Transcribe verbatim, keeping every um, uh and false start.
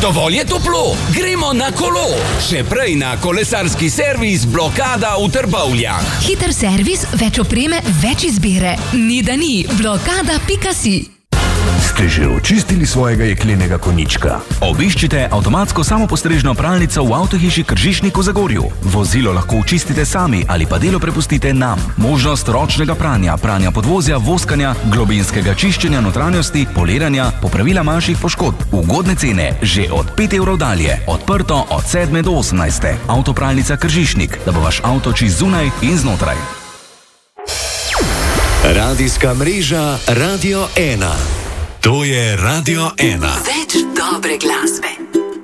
Dovolj je toplo, gremo na kolo. Še prej na kolesarski servis Blokada v Trbovljah. Hiter servis, več opreme, več izbire. Ni da ni, blokada pika si. Ste že očistili svojega jeklenega konjička? Obiščite avtomatsko samopostrežno pralnico v avtohiši Kržišnik v Zagorju. Vozilo lahko očistite sami ali pa delo prepustite nam. Možnost ročnega pranja, pranja podvozja, voskanja, globinskega čiščenja notranjosti, poliranja, popravila manjših poškodb. Ugodne cene že od pet evrov dalje. Odprto od sedme do osemnajste. Avtopralnica Kržišnik, da bo vaš avto čist zunaj in znotraj. Radijska mreža Radio ena. To je Radio ena. Več dobre glasbe.